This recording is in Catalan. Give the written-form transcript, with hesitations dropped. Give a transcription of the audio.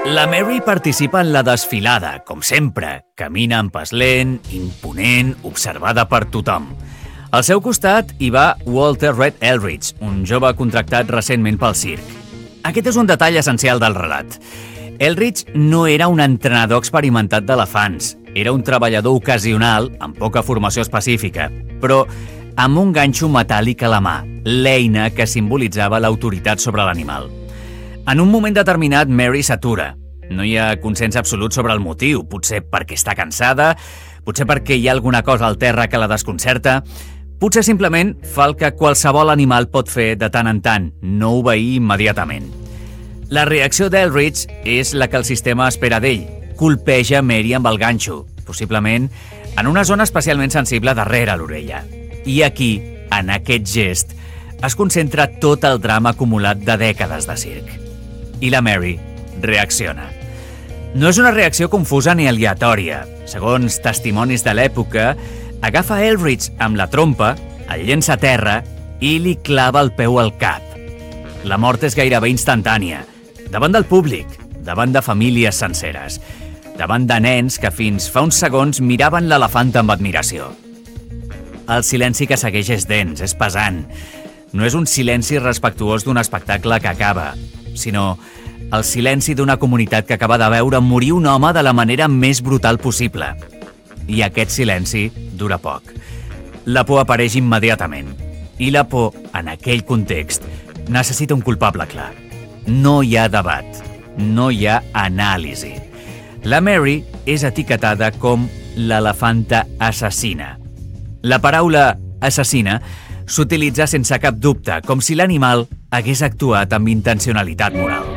La Mary participa en la desfilada, com sempre. Camina en pas lent, imponent, observada per tothom. Al seu costat hi va Walter Red Eldridge, un jove contractat recentment pel circ. Aquest és un detall essencial del relat. Eldridge no era un entrenador experimentat d'elefants. Era un treballador ocasional, amb poca formació específica, però amb un ganxo metàl·lic a la mà, l'eina que simbolitzava l'autoritat sobre l'animal. En un moment determinat, Mary s'atura. No hi ha consens absolut sobre el motiu, potser perquè està cansada, potser perquè hi ha alguna cosa al terra que la desconcerta, potser simplement fa el que qualsevol animal pot fer de tant en tant, no obeir immediatament. La reacció d'Eldridge és la que el sistema espera d'ell. Colpeja Mary amb el ganxo, possiblement en una zona especialment sensible darrere l'orella. I aquí, en aquest gest, es concentra tot el drama acumulat de dècades de circ. I la Mary reacciona. No és una reacció confusa ni aleatòria. Segons testimonis de l'època, agafa Eldridge amb la trompa, el llença a terra i li clava el peu al cap. La mort és gairebé instantània, davant del públic, davant de famílies senceres, davant de nens que fins fa uns segons miraven l'elefant amb admiració. El silenci que segueix és dens, és pesant. No és un silenci respectuós d'un espectacle que acaba, sinó el silenci d'una comunitat que acaba de veure morir un home de la manera més brutal possible. I aquest silenci dura poc. La por apareix immediatament. I la por, en aquell context, necessita un culpable clar. No hi ha debat. No hi ha anàlisi. La Mary és etiquetada com l'elefanta assassina. La paraula assassina s'utilitza sense cap dubte, com si l'animal hagués actuat amb intencionalitat moral.